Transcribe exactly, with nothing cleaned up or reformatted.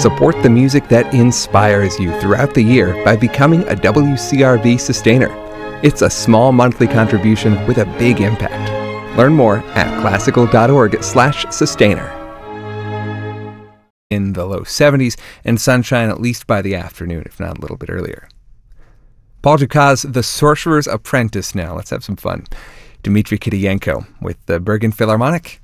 Support the music that inspires you throughout the year by becoming a W C R V sustainer. It's a small monthly contribution with a big impact. Learn more at classical.org slash sustainer. In the low seventies and sunshine at least by the afternoon, if not a little bit earlier. Paul Dukas' The Sorcerer's Apprentice now. Let's have some fun. Dmitri Kiriyenko with the Bergen Philharmonic